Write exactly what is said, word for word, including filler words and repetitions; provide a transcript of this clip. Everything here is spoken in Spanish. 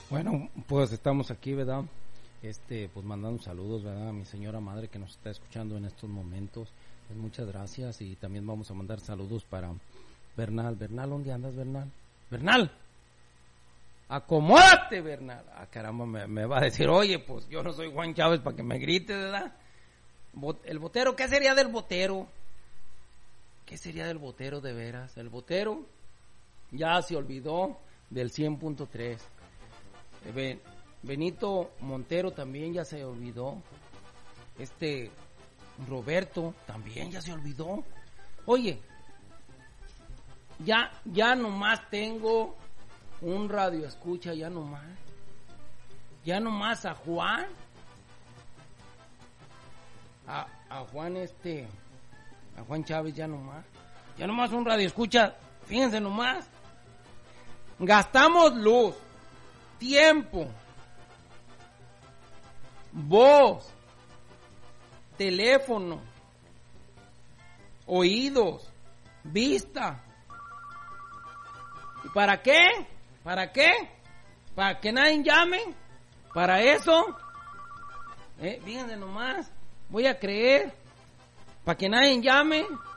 Bueno, pues estamos aquí, ¿verdad? Este, pues mandando saludos, ¿verdad? A mi señora madre que nos está escuchando en estos momentos. Pues muchas gracias y también vamos a mandar saludos para Bernal. Bernal, ¿dónde andas, Bernal? Bernal, acomódate, Bernal. Ah, caramba, me, me va a decir, oye, pues yo no soy Juan Chávez para que me grites, ¿verdad? El botero, ¿qué sería del botero? ¿Qué sería del botero de veras? El botero ya se olvidó del cien punto tres. Ben, Benito Montero también ya se olvidó. Este Roberto también ya se olvidó. Oye, ya, ya nomás tengo un radio escucha, ya nomás. Ya nomás a Juan. A, a Juan este, a Juan Chávez ya nomás. Ya nomás un radio escucha, fíjense nomás. Gastamos luz, tiempo, voz, teléfono, oídos, vista. ¿Y para qué? ¿Para qué? ¿Para que nadie llame? ¿Para eso? Eh, fíjense nomás, voy a creer, para que nadie llame.